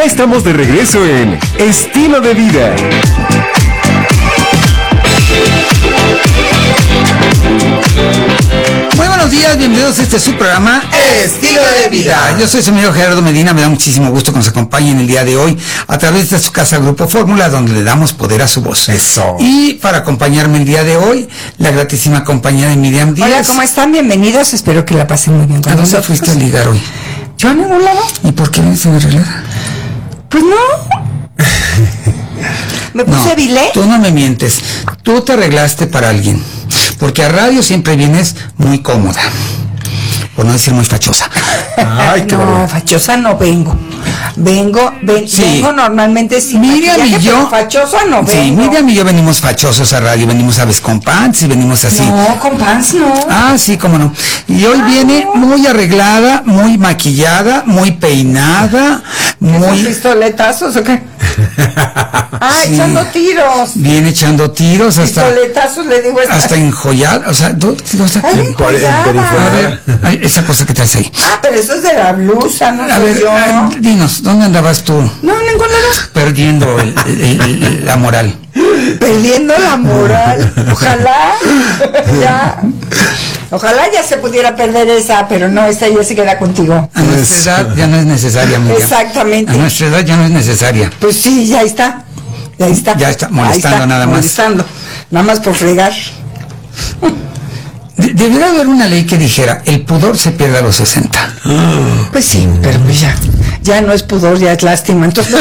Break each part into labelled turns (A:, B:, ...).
A: estamos de regreso en Estilo de Vida.
B: Muy buenos días, bienvenidos a este su programa Estilo de Vida. Yo soy su amigo Gerardo Medina, me da muchísimo gusto que nos acompañen el día de hoy a través de su casa Grupo Fórmula, donde le damos poder a su voz.
A: Eso.
B: Y para acompañarme el día de hoy, la gratísima compañía de Miriam Díaz.
C: Hola, ¿cómo están? Bienvenidos, espero que la pasen muy bien con
B: ¿A dónde
C: nosotros.
B: fuiste a ligar hoy?
C: ¿Yo a ningún lado?
B: ¿Y por qué vienes en arreglada?
C: Pues no. ¿Me puse vilé?
B: Tú no me mientes, tú te arreglaste para alguien, porque a radio siempre vienes muy cómoda, por no decir muy fachosa.
A: Ay, qué
C: No,
A: barbaridad.
C: fachosa no vengo. Vengo normalmente sin
B: Miriam
C: maquillaje,
B: y yo,
C: pero fachosa no vengo.
B: sí, Miriam y yo venimos fachosos a radio, venimos a veces con pants y venimos así.
C: No, con pants no.
B: Ah, sí, cómo no. Y hoy viene muy arreglada, muy maquillada, muy peinada,
C: ¿Esos
B: muy...
C: pistoletazos o qué? Ah,
B: Sí.
C: echando tiros.
B: Viene echando tiros hasta
C: Pistoletazos, le digo esta.
B: hasta enjollada, o sea,
C: Ay,
B: a ver, ay, esa cosa que traes ahí.
C: Ah, pero eso es de la blusa, no
B: A
C: soy
B: ver,
C: yo.
B: dinos, ¿dónde andabas tú
C: No, ningún lado.
B: perdiendo la moral?
C: Perdiendo la moral. Ojalá ya se pudiera perder esa, pero no, esa ya se queda contigo.
B: A nuestra edad ya no es necesaria, Miriam.
C: Exactamente.
B: A nuestra edad ya no es necesaria.
C: Pues sí, ya está. Ya está.
B: Ya está, molestando nada más.
C: Molestando. Nada más por fregar.
B: Debería haber una ley que dijera, el pudor se pierde a los 60.
C: Pues sí, pero pues ya no es pudor, ya es lástima. Entonces,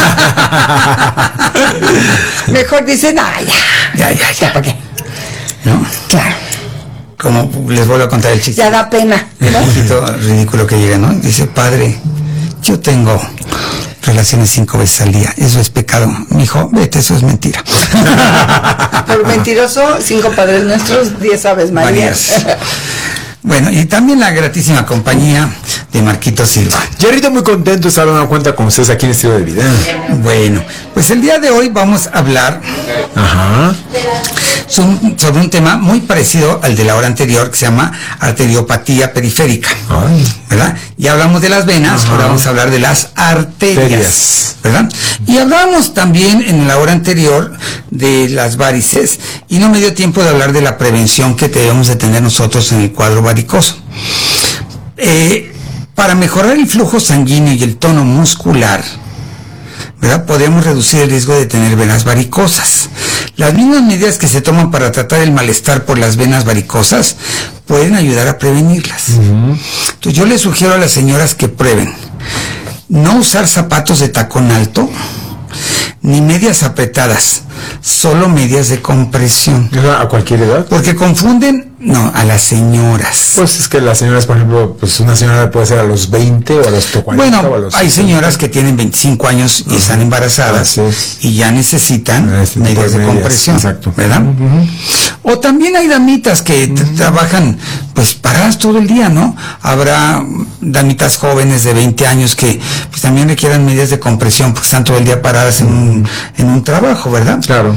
C: mejor dicen,
B: Ya,
C: ¿para qué?
B: ¿no?
C: Claro,
B: Como les vuelvo a contar el chiste.
C: ya da pena,
B: El
C: ¿no?
B: hijito ridículo que llega, ¿no? Dice, padre, yo tengo relaciones 5 veces al día. Eso es pecado. Mijo, vete, eso es mentira.
C: Por mentiroso, 5 padres nuestros, 10 aves Marías.
B: Bueno, y también la gratísima compañía de Marquito Silva.
A: Jerrito, muy contento de estar dando cuenta con ustedes aquí en Estilo de Vida.
B: Bueno, pues el día de hoy vamos a hablar
A: Ajá.
B: sobre un tema muy parecido al de la hora anterior, que se llama arteriopatía periférica.
A: Ay.
B: ¿Verdad? Ya hablamos de las venas,
A: Ajá.
B: ahora vamos a hablar de las arterias,
A: Arterias.
B: ¿verdad? Y hablábamos también en la hora anterior de las varices, y no me dio tiempo de hablar de la prevención que debemos de tener nosotros en el cuadro varicoso. Para mejorar el flujo sanguíneo y el tono muscular, ¿verdad?, podemos reducir el riesgo de tener venas varicosas. Las mismas medidas que se toman para tratar el malestar por las venas varicosas pueden ayudar a prevenirlas. Entonces yo les sugiero a las señoras que prueben no usar zapatos de tacón alto ni medias apretadas, solo medias de compresión,
A: ¿A cualquier edad?
B: porque confunden a las señoras.
A: Pues es que las señoras, por ejemplo, pues una señora puede ser a los 20 o a los 40
B: Bueno,
A: o a los
B: hay
A: 50.
B: señoras que tienen 25 años y están embarazadas
A: Así es.
B: y ya necesitan
A: Este tipo
B: medidas de
A: medias,
B: compresión,
A: exacto.
B: ¿verdad? O también hay damitas que trabajan pues paradas todo el día, ¿no? Habrá damitas jóvenes de 20 años que pues también requieran medidas de compresión porque están todo el día paradas en un trabajo, ¿verdad?
A: Claro.